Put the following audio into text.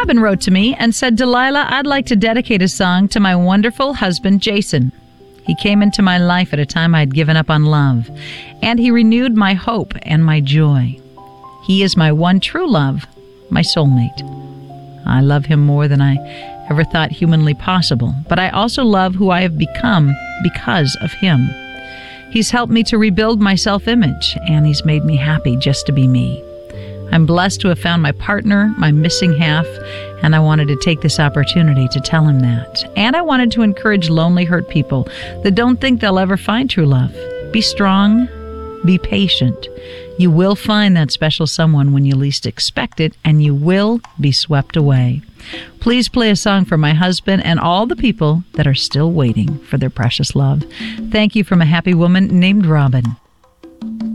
Robin wrote to me and said, Delilah, I'd like to dedicate a song to my wonderful husband, Jason. He came into my life at a time I'd given up on love, and he renewed my hope and my joy. He is my one true love, my soulmate. I love him more than I ever thought humanly possible, but I also love who I have become because of him. He's helped me to rebuild my self-image, and he's made me happy just to be me. I'm blessed to have found my partner, my missing half, and I wanted to take this opportunity to tell him that. And I wanted to encourage lonely, hurt people that don't think they'll ever find true love. Be strong, be patient. You will find that special someone when you least expect it, and you will be swept away. Please play a song for my husband and all the people that are still waiting for their precious love. Thank you from a happy woman named Robin.